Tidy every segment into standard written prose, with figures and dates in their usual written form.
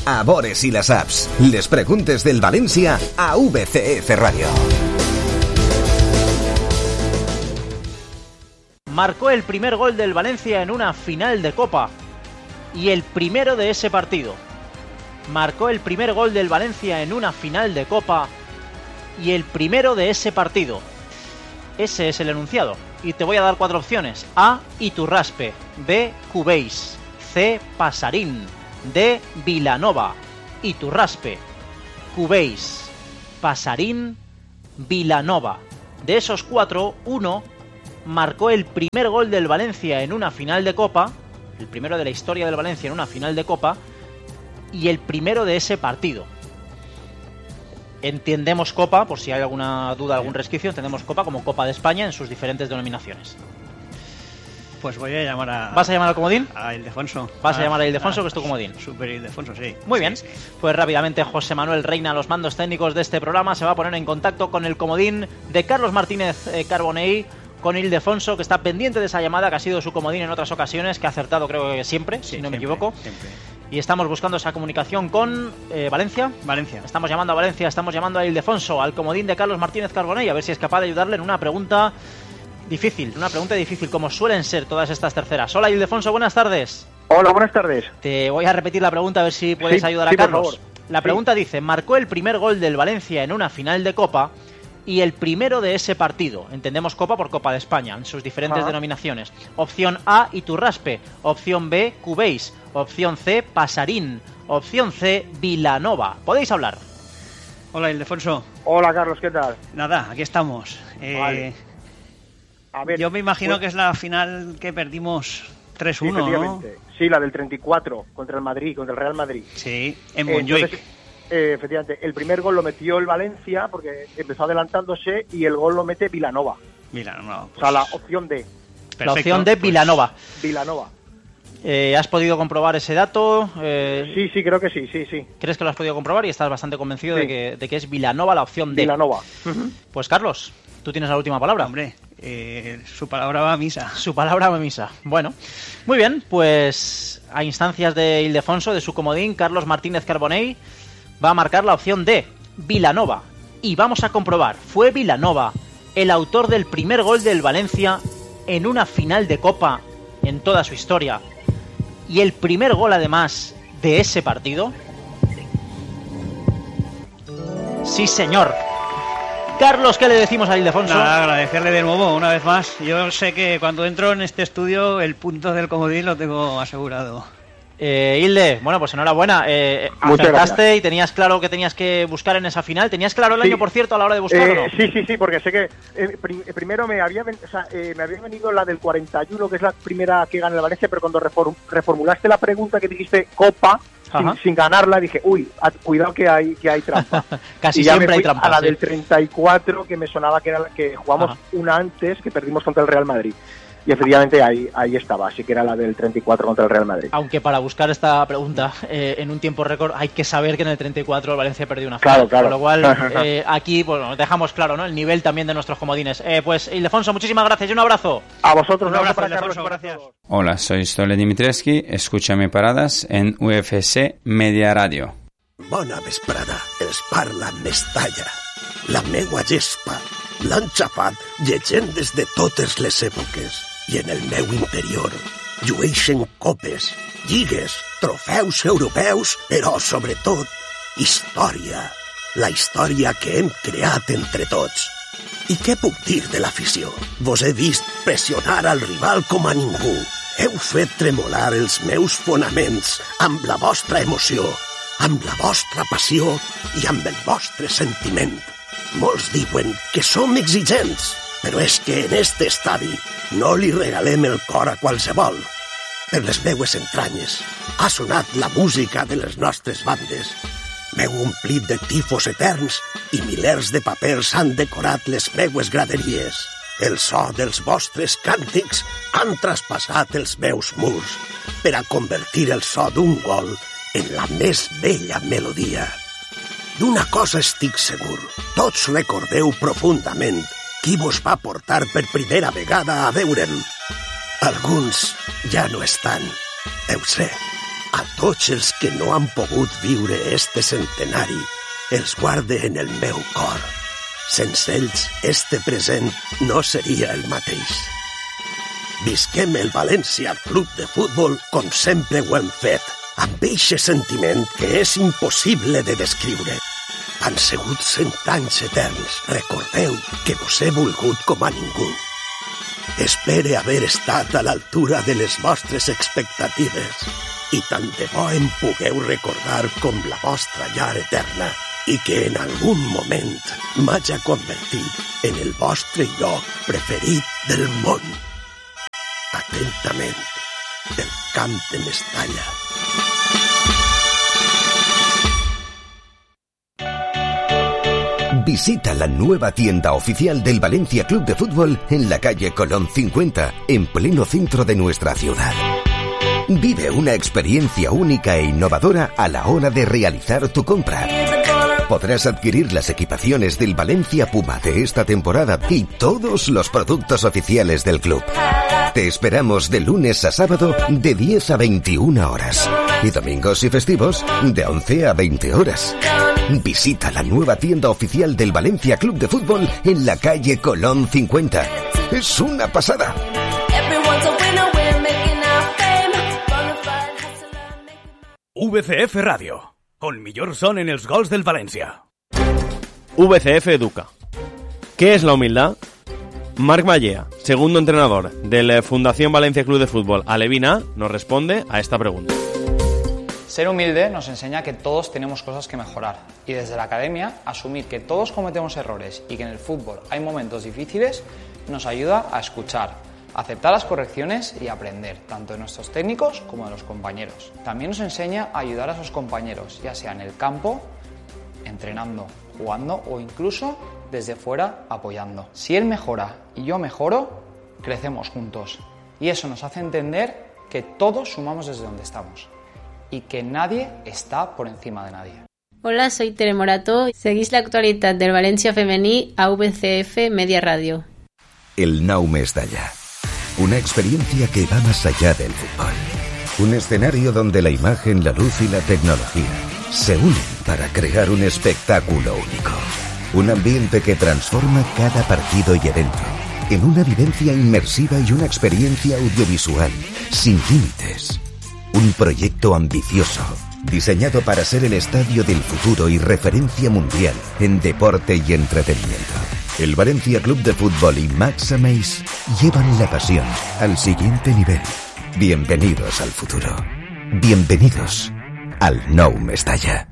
a Bores y las apps. Les preguntes del Valencia a VCF Radio. Marcó el primer gol del Valencia en una final de Copa y el primero de ese partido. Marcó el primer gol del Valencia en una final de Copa y el primero de ese partido. Ese es el enunciado. Y te voy a dar 4 opciones. A. Iturraspe. B. Cubéis. C. Pasarín. D. Vilanova. Iturraspe, Cubéis, Pasarín, Vilanova. De esos 4, uno marcó el primer gol del Valencia en una final de Copa, el primero de la historia del Valencia en una final de Copa, y el primero de ese partido. Entendemos Copa, por si hay alguna duda, algún resquicio, entendemos Copa como Copa de España en sus diferentes denominaciones. Pues voy a llamar a... ¿Vas a llamar al comodín? A Ildefonso. ¿Vas a llamar a Ildefonso, que es tu comodín? Super Ildefonso, sí. Muy bien. Sí. Pues rápidamente José Manuel Reina, los mandos técnicos de este programa, se va a poner en contacto con el comodín de Carlos Martínez Carbonell, con Ildefonso, que está pendiente de esa llamada, que ha sido su comodín en otras ocasiones, que ha acertado creo que siempre, si no me equivoco. Siempre. Y estamos buscando esa comunicación con Valencia. Valencia. Estamos llamando a Valencia, estamos llamando a Ildefonso, al comodín de Carlos Martínez Carbonell, a ver si es capaz de ayudarle en una pregunta difícil, como suelen ser todas estas terceras. Hola Ildefonso, buenas tardes. Hola, buenas tardes. Te voy a repetir la pregunta a ver si puedes ayudar a Carlos. La pregunta dice, marcó el primer gol del Valencia en una final de Copa y el primero de ese partido. Entendemos Copa por Copa de España, en sus diferentes denominaciones. Opción A, Iturraspe. Opción B, Cubéis. Opción C, Pasarín. Opción C, Vilanova. ¿Podéis hablar? Hola Ildefonso. Hola Carlos, ¿qué tal? Nada, aquí estamos. Vale. A ver, yo me imagino que es la final que perdimos 3-1, ¿no? Sí, la del 34 contra el Madrid, contra el Real Madrid. Sí, en Montjuic. Efectivamente, el primer gol lo metió el Valencia porque empezó adelantándose y el gol lo mete Vilanova. Vilanova. Pues... O sea, la opción D. Perfecto, la opción D, Vilanova. Vilanova. ¿Has podido comprobar ese dato? Sí, creo que sí. ¿Crees que lo has podido comprobar y estás bastante convencido de que es Vilanova la opción D? Vilanova. Pues Carlos, tú tienes la última palabra. Hombre, su palabra va a misa. Su palabra va a misa. Bueno, muy bien, pues a instancias de Ildefonso, de su comodín, Carlos Martínez Carbonell va a marcar la opción D, Vilanova. Y vamos a comprobar, ¿fue Vilanova el autor del primer gol del Valencia en una final de Copa en toda su historia? Y el primer gol, además, de ese partido. Sí, señor. Carlos, ¿qué le decimos a Ildefonso? Nada, agradecerle de nuevo, una vez más. Yo sé que cuando entro en este estudio, el punto del comodín lo tengo asegurado. Hilde, bueno, pues enhorabuena. Acertaste y tenías claro que tenías que buscar en esa final. ¿Tenías claro el año, por cierto, a la hora de buscarlo? Sí, porque sé que primero me había venido la del 41, que es la primera que gana el Valencia, pero cuando reformulaste la pregunta que dijiste Copa, sin ganarla, dije, cuidado que hay trampa. Casi siempre hay trampa. A la del 34, que me sonaba que era la que jugamos una antes, que perdimos contra el Real Madrid. Y efectivamente ahí estaba, así que era la del 34 contra el Real Madrid. Aunque para buscar esta pregunta en un tiempo récord hay que saber que en el 34 el Valencia perdió una final. Claro. Con lo cual aquí dejamos claro, ¿no?, el nivel también de nuestros comodines. Pues Ildefonso, muchísimas gracias y un abrazo. A vosotros, un abrazo, para Ildefonso, gracias. Hola, soy Stole Dimitrescu, escúchame paradas en UFC Media Radio. Bona vesprada, els parla Mestalla. La meua gespa l'han xapat llegendes de totes les èpoques. I en el meu interior llueixen copes, lligues, trofeus europeus, però sobretot història. La història que hem creat entre tots. I què puc dir de l'afició? Vos he vist pressionar al rival com a ningú. Heu fet tremolar els meus fonaments amb la vostra emoció, amb la vostra passió i amb el vostre sentiment. Molts diuen que som exigents, però és que en este estadi no li regalem el cor a qualsevol. Per les meues entranyes ha sonat la música de les nostres bandes. M'heu omplit de tifos eterns i milers de papers han decorat les meues graderies. El so dels vostres càntics han traspassat els meus murs per a convertir el so d'un gol en la més bella melodia. D'una cosa estic segur, tots recordeu profundament qui vos va portar per primera vegada a veure'm. Alguns ja no estan, ho sé. A tots els que no han pogut viure este centenari, els guarde en el meu cor. Sense ells, este present no seria el mateix. Visquem el València Club de Futbol com sempre ho hem fet, amb eixe sentiment que és impossible de descriure. Han sigut 100 anys eterns, recordeu que vos he volgut com a ningú. Espere haver estat a l'altura de les vostres expectatives i tant de bo em pugueu recordar com la vostra llar eterna i que en algun moment m'haja convertit en el vostre lloc preferit del món. Atentament, del Camp de Mestalla. Visita la nueva tienda oficial del Valencia Club de Fútbol en la calle Colón 50, en pleno centro de nuestra ciudad. Vive una experiencia única e innovadora a la hora de realizar tu compra. Podrás adquirir las equipaciones del Valencia Puma de esta temporada y todos los productos oficiales del club. Te esperamos de lunes a sábado de 10 a 21 horas y domingos y festivos de 11 a 20 horas. Visita la nueva tienda oficial del Valencia Club de Fútbol en la calle Colón 50. ¡Es una pasada! VCF Ràdio, on millor sonen els gols del València. VCF Educa. ¿Qué es la humildad? Marc Mallea, segundo entrenador de la Fundación Valencia Club de Fútbol Alevín, nos responde a esta pregunta. Ser humilde nos enseña que todos tenemos cosas que mejorar y desde la academia asumir que todos cometemos errores y que en el fútbol hay momentos difíciles nos ayuda a escuchar, aceptar las correcciones y aprender, tanto de nuestros técnicos como de los compañeros. También nos enseña a ayudar a sus compañeros, ya sea en el campo, entrenando, jugando o incluso desde fuera apoyando. Si él mejora y yo mejoro, crecemos juntos. Y eso nos hace entender que todos sumamos desde donde estamos y que nadie está por encima de nadie. Hola, soy Tere Morató. Seguís la actualidad del Valencia femení a VCF Media Radio. El Nou Mestalla. Una experiencia que va más allá del fútbol. Un escenario donde la imagen, la luz y la tecnología se unen para crear un espectáculo único. Un ambiente que transforma cada partido y evento en una vivencia inmersiva y una experiencia audiovisual sin límites. Un proyecto ambicioso, diseñado para ser el estadio del futuro y referencia mundial en deporte y entretenimiento. El Valencia Club de Fútbol y Max Ameis llevan la pasión al siguiente nivel. Bienvenidos al futuro. Bienvenidos al Nou Mestalla.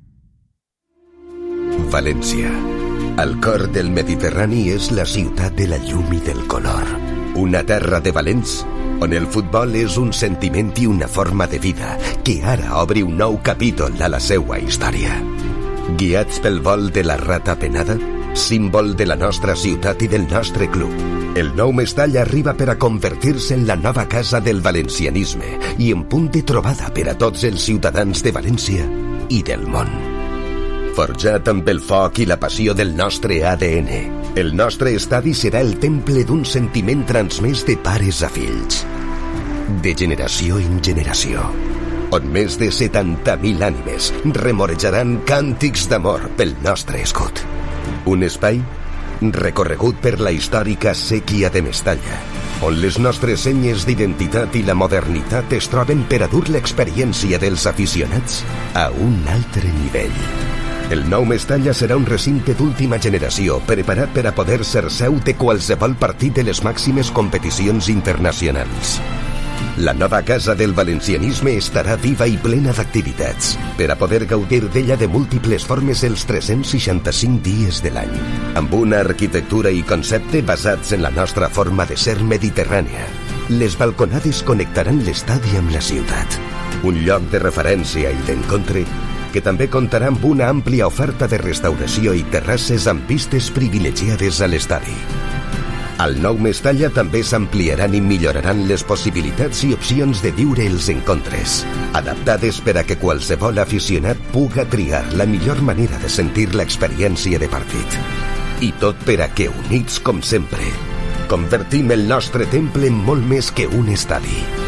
València, al cor del Mediterrani, és la ciutat de la llum i del color. Una terra de valents on el futbol és un sentiment i una forma de vida que ara obre un nou capítol a la seua història. Guiats pel vol de la rata penada, símbol de la nostra ciutat i del nostre club, el Nou Mestalla arriba per a convertir-se en la nova casa del valencianisme i en punt de trobada per a tots els ciutadans de València i del món. Forjat amb el foc i la passió del nostre ADN, el nostre estadi serà el temple d'un sentiment transmès de pares a fills, de generació en generació, on més de 70.000 ànimes remorejaran càntics d'amor pel nostre escut. Un espai recorregut per la històrica sèquia de Mestalla, on les nostres senyes d'identitat i la modernitat es troben per a dur l'experiència dels aficionats a un altre nivell. El Nou Mestalla serà un recinte d'última generació preparat per a poder ser seu de qualsevol partit de les màximes competicions internacionals. La nova casa del valencianisme estarà viva i plena d'activitats per a poder gaudir d'ella de múltiples formes els 365 dies de l'any, amb una arquitectura i concepte basats en la nostra forma de ser mediterrània. Les balconades connectaran l'estadi amb la ciutat, un lloc de referència i d'encontre que també comptarà amb una àmplia oferta de restauració i terrasses amb vistes privilegiades a l'estadi. Al Nou Mestalla també s'ampliaran i milloraran les possibilitats i opcions de viure els encontres, adaptades per a que qualsevol aficionat puga triar la millor manera de sentir l'experiència de partit. I tot per a que, units com sempre, convertim el nostre temple en molt més que un estadi.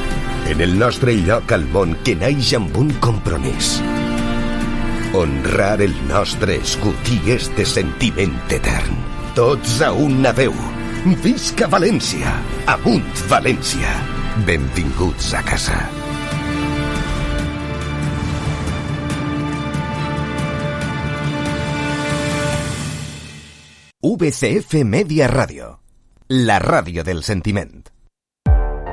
En el nostre lloc al món que naix amb un compromís. Honrar el nostre escut i este sentiment etern. Tots a una veu. Visca València! Amunt València! Benvinguts a casa. VCF Media Radio, la ràdio del sentiment.